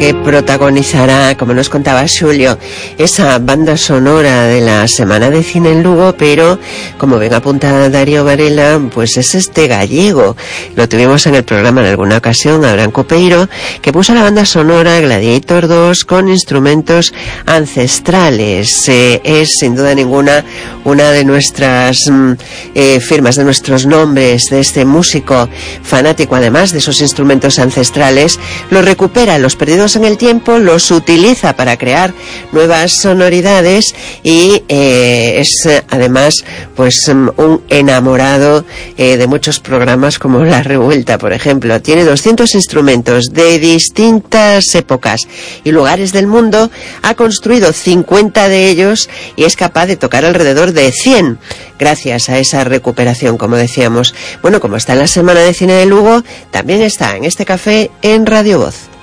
que protagonizará, como nos contaba Xulio, esa banda sonora de la Semana de Cine en Lugo, pero como bien apunta Darío Varela, pues es este gallego. Lo tuvimos en el programa en alguna ocasión, Abraham Copeiro, que puso la banda sonora Gladiator 2 con instrumentos ancestrales. Es sin duda ninguna una de nuestras firmas, de nuestros nombres, de este músico fanático, además de esos instrumentos ancestrales. Los recupera, los perdidos en el tiempo, los utiliza para crear nuevas sonoridades y es además pues un enamorado de muchos programas como La Revuelta, por ejemplo. Tiene 200 instrumentos de distintas épocas y lugares del mundo, ha construido 50 de ellos y es capaz de tocar alrededor de 100 gracias a esa recuperación, como decíamos. Bueno, como está en la Semana de Cine de Lugo, también está en este café en Radio Voz.